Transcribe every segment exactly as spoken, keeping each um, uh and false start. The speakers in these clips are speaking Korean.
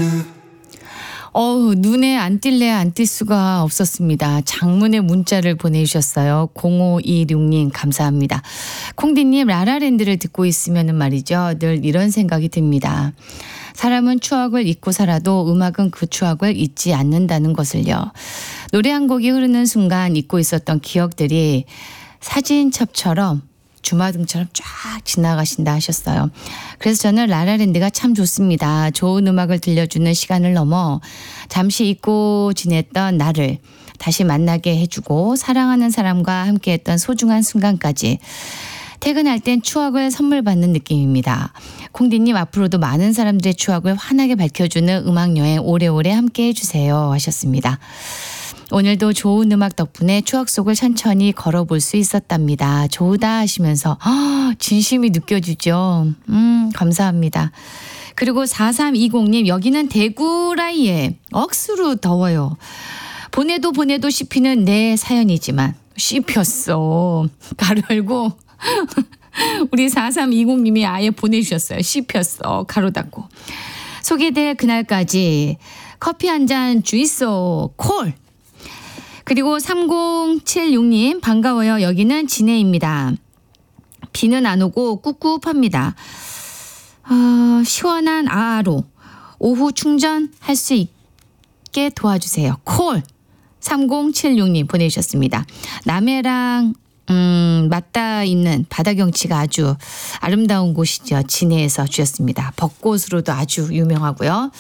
어우, 눈에 안 띌래 안 띌 수가 없었습니다. 장문의 문자를 보내주셨어요. 공오이육 님 감사합니다. 콩디님, 라라랜드를 듣고 있으면 말이죠, 늘 이런 생각이 듭니다. 사람은 추억을 잊고 살아도 음악은 그 추억을 잊지 않는다는 것을요. 노래 한 곡이 흐르는 순간 잊고 있었던 기억들이 사진첩처럼 주마등처럼 쫙 지나가신다 하셨어요. 그래서 저는 라라랜드가 참 좋습니다. 좋은 음악을 들려주는 시간을 넘어 잠시 잊고 지냈던 나를 다시 만나게 해주고 사랑하는 사람과 함께했던 소중한 순간까지 퇴근할 땐 추억을 선물 받는 느낌입니다. 콩디님, 앞으로도 많은 사람들의 추억을 환하게 밝혀주는 음악여행 오래오래 함께 해주세요 하셨습니다. 오늘도 좋은 음악 덕분에 추억 속을 천천히 걸어볼 수 있었답니다. 좋다 하시면서 아, 진심이 느껴지죠. 음, 감사합니다. 그리고 사삼이공 님, 여기는 대구라이에 억수로 더워요. 보내도 보내도 씹히는 내 사연이지만 씹혔어. 가로 열고 우리 사삼이공 님이 아예 보내주셨어요. 씹혔어. 가로 닫고. 소개될 그날까지 커피 한 잔 주있어. 콜. 그리고 삼공칠육 님 반가워요. 여기는 진해입니다. 비는 안 오고 꿉꿉합니다. 어, 시원한 아아로 오후 충전할 수 있게 도와주세요. 콜. 삼공칠육 님 보내주셨습니다. 남해랑 음, 맞닿아 있는 바다 경치가 아주 아름다운 곳이죠. 진해에서 주셨습니다. 벚꽃으로도 아주 유명하고요.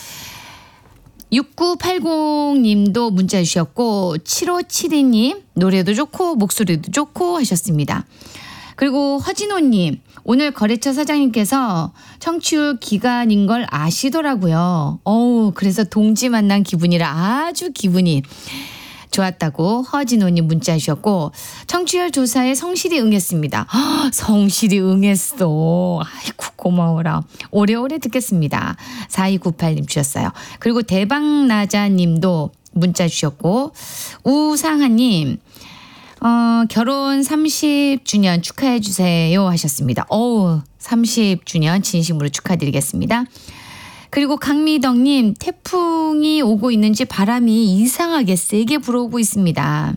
육구팔공 님도 문자 주셨고 칠오칠이 님 노래도 좋고 목소리도 좋고 하셨습니다. 그리고 허진호 님, 오늘 거래처 사장님께서 청취율 기간인 걸 아시더라고요. 어우, 그래서 동지 만난 기분이라 아주 기분이 좋았다고 허진호님 문자 주셨고 청취율 조사에 성실히 응했습니다. 허, 성실히 응했어. 아이고 고마워라. 오래오래 듣겠습니다. 사이구팔 님 주셨어요. 그리고 대박나자님도 문자 주셨고 우상하님 어, 결혼 삼십 주년 축하해 주세요 하셨습니다. 어우, 삼십 주년 진심으로 축하드리겠습니다. 그리고 강미덕님, 태풍이 오고 있는지 바람이 이상하게 세게 불어오고 있습니다.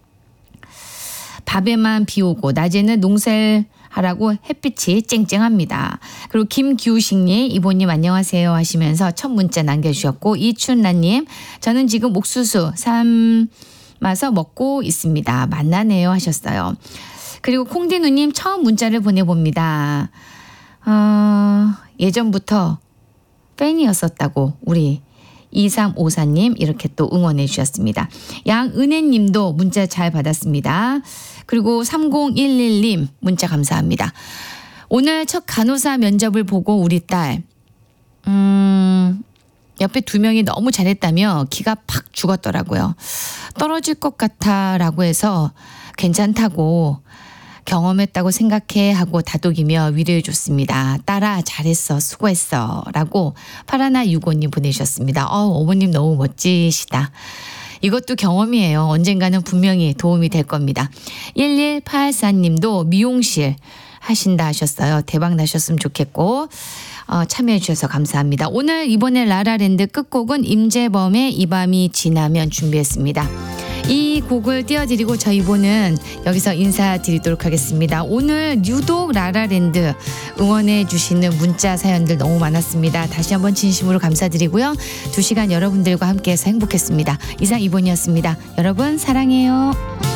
밤에만 비 오고 낮에는 농사를 하라고 햇빛이 쨍쨍합니다. 그리고 김규식님, 이보님 안녕하세요 하시면서 첫 문자 남겨주셨고 이춘란님, 저는 지금 옥수수 삶아서 먹고 있습니다. 만나네요 하셨어요. 그리고 콩디누님 처음 문자를 보내봅니다. 어, 예전부터 팬이었었다고 우리 이삼오사 님 이렇게 또 응원해 주셨습니다. 양은혜 님도 문자 잘 받았습니다. 그리고 삼공일일 님 문자 감사합니다. 오늘 첫 간호사 면접을 보고 우리 딸 음, 옆에 두 명이 너무 잘했다며 기가 팍 죽었더라고요. 떨어질 것 같아 라고 해서 괜찮다고 경험했다고 생각해 하고 다독이며 위로해 줬습니다. 딸아 잘했어 수고했어 라고 파라나육오 님 보내주셨습니다. 어, 어머님 너무 멋지시다. 이것도 경험이에요. 언젠가는 분명히 도움이 될 겁니다. 일일팔사 님도 미용실 하신다 하셨어요. 대박 나셨으면 좋겠고 어, 참여해 주셔서 감사합니다. 오늘 이번에 라라랜드 끝곡은 임재범의 이 밤이 지나면 준비했습니다. 이 곡을 띄워드리고 저희 이번은 여기서 인사드리도록 하겠습니다. 오늘 유독 라라랜드 응원해 주시는 문자 사연들 너무 많았습니다. 다시 한번 진심으로 감사드리고요. 두 시간 여러분들과 함께해서 행복했습니다. 이상 이본이었습니다. 여러분 사랑해요.